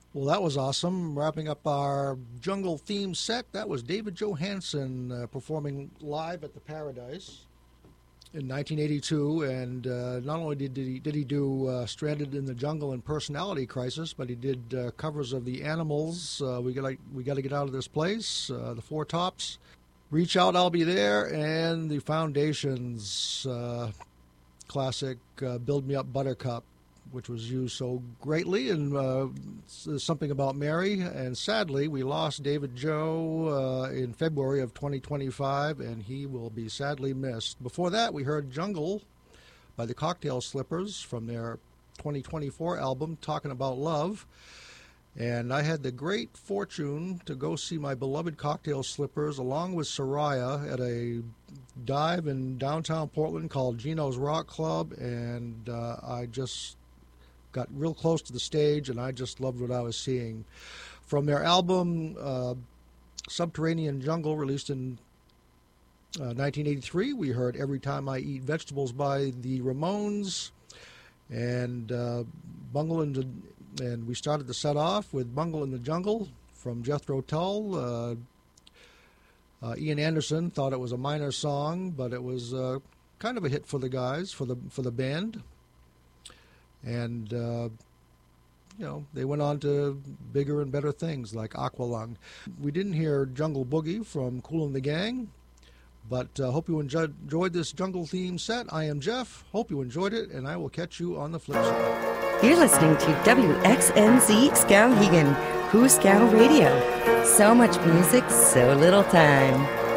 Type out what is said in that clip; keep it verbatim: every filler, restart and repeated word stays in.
Well, that was awesome. Wrapping up our jungle theme set, that was David Johansen uh, performing live at the Paradise in nineteen eighty-two. And uh, not only did he, did he do uh, Stranded in the Jungle and Personality Crisis, but he did uh, covers of the Animals, uh, We Gotta, we Gotta Get Out of This Place, uh, the Four Tops, Reach Out, I'll Be There, and the Foundations uh, classic uh, Build Me Up Buttercup, which was used so greatly, and uh, Something About Mary. And sadly, we lost David Joe uh, in February of twenty twenty-five, and he will be sadly missed. Before that, we heard Jungle by the Cocktail Slippers from their twenty twenty-four album, Talking About Love. And I had the great fortune to go see my beloved Cocktail Slippers along with Soraya at a dive in downtown Portland called Gino's Rock Club, and uh, I just got real close to the stage, and I just loved what I was seeing. From their album uh, Subterranean Jungle, released in uh, nineteen eighty-three, we heard Every Time I Eat Vegetables by the Ramones, and uh, Bungle in the, and we started the set off with Bungle in the Jungle from Jethro Tull. Uh, uh, Ian Anderson thought it was a minor song, but it was uh, kind of a hit for the guys, for the for the band. And, uh, you know, they went on to bigger and better things like Aqualung. We didn't hear Jungle Boogie from Kool and the Gang, but I uh, hope you enjoyed, enjoyed this jungle theme set. I am Jeff. Hope you enjoyed it, and I will catch you on the flip side. You're listening to W X N Z Skowhegan, Who's Scow Radio. So much music, so little time.